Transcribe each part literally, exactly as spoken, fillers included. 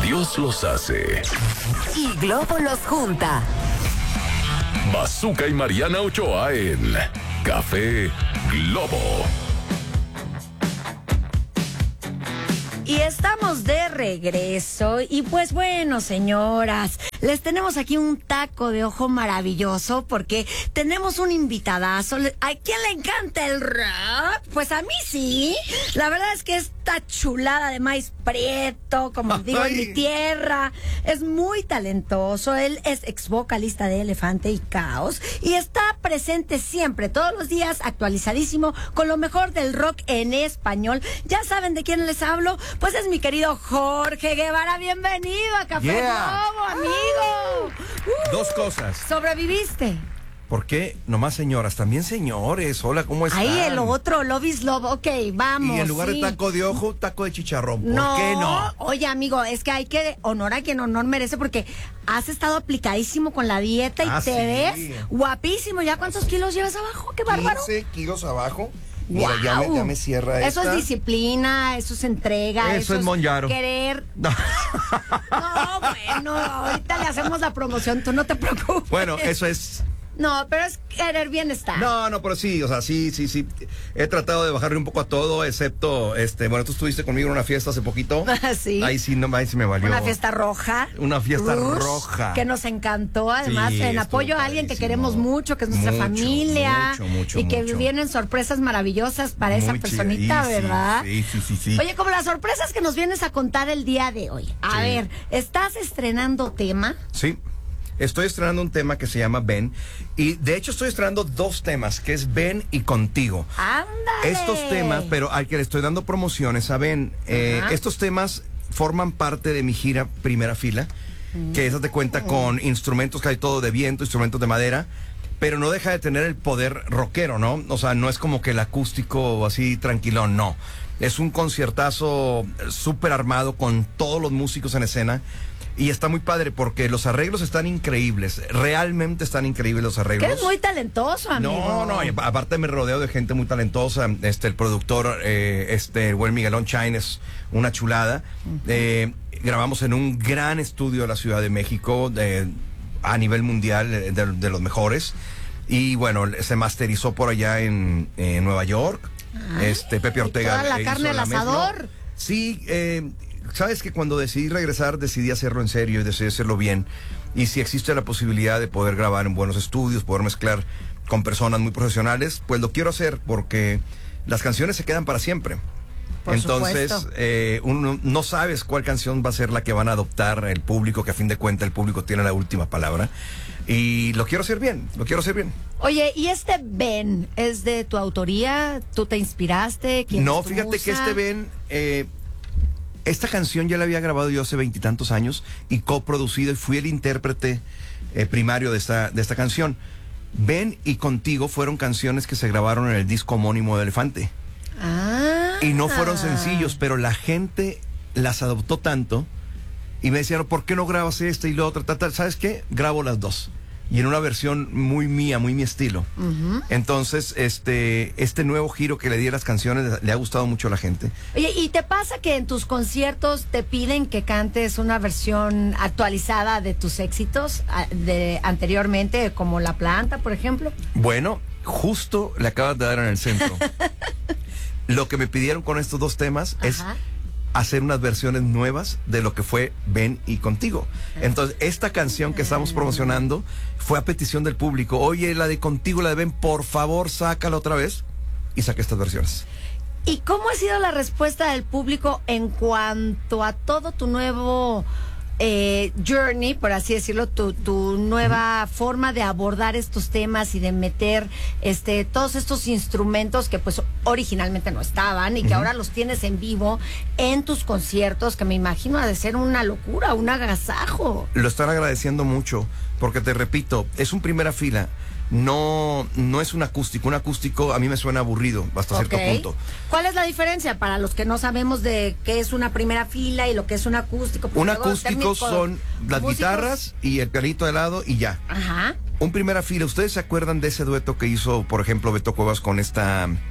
Dios los hace. Y Globo los junta. Bazooka y Mariana Ochoa en Café Globo. Y estamos de regreso y pues bueno, señoras, les tenemos aquí un taco de ojo maravilloso porque tenemos un invitadazo. ¿A quién le encanta el rock? Pues a mí sí. La verdad es que esta chulada de maíz prieto, como digo en mi tierra, es muy talentoso. Él es ex vocalista de Elefante y Caos y está presente siempre, todos los días, actualizadísimo con lo mejor del rock en español. ¿Ya saben de quién les hablo? Pues es mi querido Jorge Guevara. Bienvenido a Café Yeah. Globo, amigo. Uh, Dos cosas. ¿Sobreviviste? ¿Por qué? Nomás señoras, también señores. Hola, ¿cómo están? Ahí el otro, Love is Love. Ok, vamos. Y en lugar sí. de taco de ojo, taco de chicharrón. ¿Por no, qué no? Oye, amigo, es que hay que honor a quien honor merece porque has estado aplicadísimo con la dieta y Ah, te sí. ves guapísimo. ¿Ya cuántos kilos llevas abajo? ¡Qué bárbaro! quince kilos abajo. Wow. Mira, ya me, ya me cierra Eso esta. es disciplina, eso es entrega, Eso es Monjaro. querer. No. No, bueno, ahorita le hacemos la promoción, tú no te preocupes. Bueno, eso es... No, pero es querer bienestar. No, no, pero sí, o sea, sí, sí, sí. He tratado de bajarle un poco a todo, excepto, este, bueno, tú estuviste conmigo en una fiesta hace poquito. Sí. Ahí sí, no, ahí sí me valió. Una fiesta roja. Una fiesta Rush, roja. Que nos encantó, además, Sí, en estuvo apoyo a alguien que padrísimo. queremos mucho, que es nuestra Mucho, familia. mucho, mucho, y que mucho. vienen sorpresas maravillosas para esa Muy personita, chido. Sí, ¿verdad? Sí, sí, sí, sí. Oye, como las sorpresas que nos vienes a contar el día de hoy. A Sí. ver, ¿estás estrenando tema? Sí. Estoy estrenando un tema que se llama Ven. Y de hecho estoy estrenando dos temas, que es Ven y Contigo. ¡Ándale! Estos temas, pero al que le estoy dando promociones a Ven, eh, Ajá. estos temas forman parte de mi gira Primera Fila, que esas te cuenta con instrumentos que hay todo de viento, instrumentos de madera, pero no deja de tener el poder rockero, ¿no? O sea, no es como que el acústico así tranquilón, no. Es un conciertazo súper armado con todos los músicos en escena. Y está muy padre porque los arreglos están increíbles. Realmente están increíbles los Que arreglos. eres muy talentoso, amigo. No, no, y aparte me rodeo de gente muy talentosa. Este, el productor, eh, este, el buen Miguelón Chain es una chulada. Uh-huh. eh, grabamos en un gran estudio de la Ciudad de México, de, a nivel mundial, de, de los mejores. Y bueno, se masterizó por allá en, en Nueva York. Ay, este, Pepe Ortega. Toda la hizo carne al la mezcla. asador. Sí, eh, sabes que cuando decidí regresar, decidí hacerlo en serio y decidí hacerlo bien. Y si existe la posibilidad de poder grabar en buenos estudios, poder mezclar con personas muy profesionales, pues lo quiero hacer porque las canciones se quedan para siempre. Por Entonces, eh, uno no sabes cuál canción va a ser la que van a adoptar el público, que a fin de cuentas el público tiene la última palabra. Y lo quiero hacer bien, lo quiero hacer bien. Oye, ¿y este Ben es de tu autoría? ¿Tú te inspiraste? ¿Quién No, es tu fíjate musa? que este Ben... Eh, Esta canción ya la había grabado yo hace veintitantos años y coproducido y fui el intérprete eh, primario de esta, de esta canción. Ven y Contigo fueron canciones que se grabaron en el disco homónimo de Elefante. Ah. Y no fueron sencillos, pero la gente las adoptó tanto y me decían, ¿por qué no grabas esta y lo otro? Tal, tal. ¿Sabes qué? Grabo las dos. Y en una versión muy mía, muy mi estilo. Uh-huh. Entonces, este, este nuevo giro que le di a las canciones le ha gustado mucho a la gente. Oye, ¿y te pasa que en tus conciertos te piden que cantes una versión actualizada de tus éxitos de anteriormente, como La Planta, por ejemplo? Bueno, justo le acabas de dar en el centro. Lo que me pidieron con estos dos temas Ajá. es hacer unas versiones nuevas de lo que fue Ven y Contigo. Entonces, esta canción que estamos promocionando fue a petición del público. Oye, la de Contigo, la de Ven, por favor, sácala otra vez. Y saqué estas versiones. ¿Y cómo ha sido la respuesta del público en cuanto a todo tu nuevo eh, journey, por así decirlo, tu, tu nueva uh-huh. forma de abordar estos temas y de meter este todos estos instrumentos que pues originalmente no estaban y que uh-huh. ahora los tienes en vivo en tus conciertos, que me imagino ha de ser una locura, un agasajo? Lo están agradeciendo mucho, porque te repito, es un primera fila. No, no es un acústico. Un acústico a mí me suena aburrido hasta okay. cierto punto. ¿Cuál es la diferencia para los que no sabemos de qué es una primera fila y lo que es un acústico? Un acústico son las músicos. guitarras y el pianito de lado y ya. Ajá. Un primera fila. ¿Ustedes se acuerdan de ese dueto que hizo, por ejemplo, Beto Cuevas con esta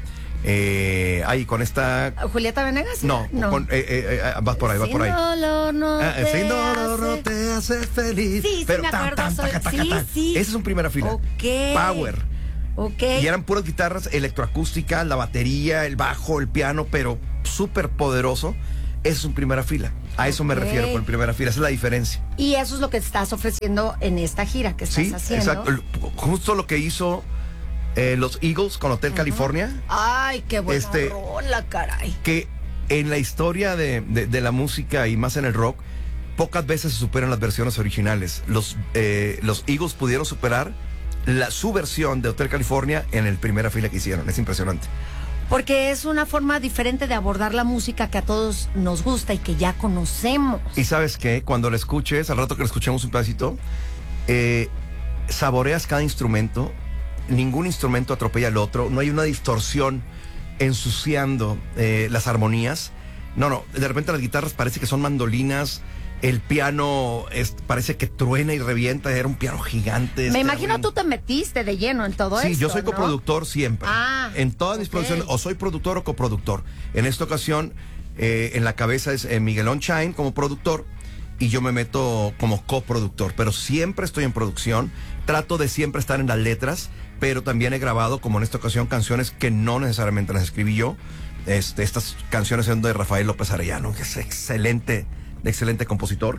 Eh, ahí con esta... ¿Julieta Venegas? No, con, eh, eh, eh, vas por ahí, vas Sin por ahí. dolor no Ah, te sin dolor no hace- te hace feliz. Sí, sí, Pero me tan, acuerdo, tan, soy- taca, taca, sí, taca. sí. Esa es un primera fila. Ok. Power. Ok. Y eran puras guitarras electroacústicas, la batería, el bajo, el piano, pero súper poderoso. Eso es un primera fila. A eso me Ok. refiero con primera fila. Esa es la diferencia. Y eso es lo que estás ofreciendo en esta gira que estás Sí, haciendo. exacto. L- Justo lo que hizo eh, los Eagles con Hotel California, Ay, qué buena Este- rola, caray. que en la historia de, de- de la música y más en el rock, pocas veces se superan las versiones originales. Los, eh, los Eagles pudieron superar la, su versión de Hotel California en el primera fila que hicieron. Es impresionante. Porque es una forma diferente de abordar la música que a todos nos gusta y que ya conocemos. Y sabes qué, cuando la escuches, al rato que la escuchemos un pedacito, eh, saboreas cada instrumento, ningún instrumento atropella al otro, no hay una distorsión ensuciando eh, las armonías. No, no, de repente las guitarras parece que son mandolinas, el piano es, parece que truena y revienta, era un piano gigante. Me este, imagino un- tú te metiste de lleno en todo Sí, esto, yo soy ¿no? coproductor siempre. Ah, en todas mis ok. producciones, o soy productor o coproductor. En esta ocasión, eh, en la cabeza es eh, Miguelón Chain como productor y yo me meto como coproductor. Pero siempre estoy en producción. Trato de siempre estar en las letras, pero también he grabado, como en esta ocasión, canciones que no necesariamente las escribí yo. Este, estas canciones son de Rafael López Arellano, que es excelente, excelente compositor.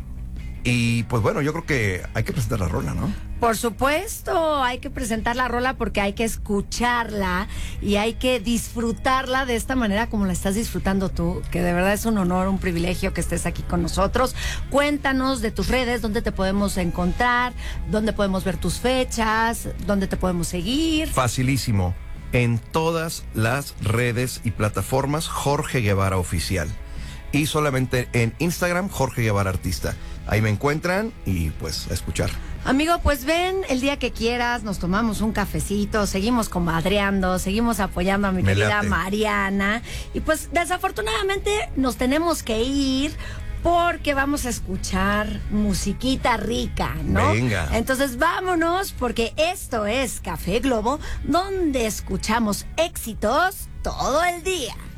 Y pues bueno, yo creo que hay que presentar la rola, ¿no? Por supuesto, hay que presentar la rola porque hay que escucharla y hay que disfrutarla de esta manera como la estás disfrutando tú, que de verdad es un honor, un privilegio que estés aquí con nosotros. Cuéntanos de tus redes, dónde te podemos encontrar, dónde podemos ver tus fechas, dónde te podemos seguir. Facilísimo. En todas las redes y plataformas, Jorge Guevara Oficial. Y solamente en Instagram, Jorge Guevara Artista. Ahí me encuentran y pues a escuchar. Amigo, pues ven el día que quieras, nos tomamos un cafecito, seguimos comadreando, seguimos apoyando a mi Me querida late. Mariana. Y pues desafortunadamente nos tenemos que ir porque vamos a escuchar musiquita rica, ¿no? Venga. Entonces vámonos porque esto es Café Globo, donde escuchamos éxitos todo el día.